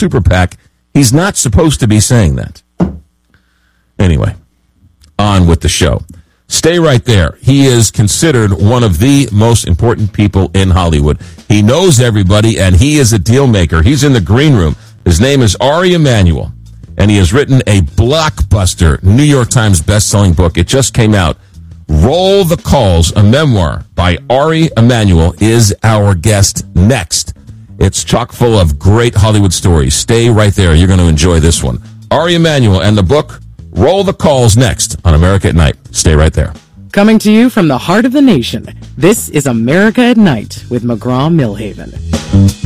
super PAC. He's not supposed to be saying that. Anyway, on with the show. Stay right there. He is considered one of the most important people in Hollywood. He knows everybody, and he is a deal maker. He's in the green room. His name is Ari Emanuel, and he has written a blockbuster New York Times bestselling book. It just came out. Roll the Calls, a memoir by Ari Emanuel, is our guest next. It's chock full of great Hollywood stories. Stay right there. You're going to enjoy this one. Ari Emanuel and the book Roll the Calls next on America at Night. Stay right there. Coming to you from the heart of the nation, this is America at Night with McGraw-Milhaven.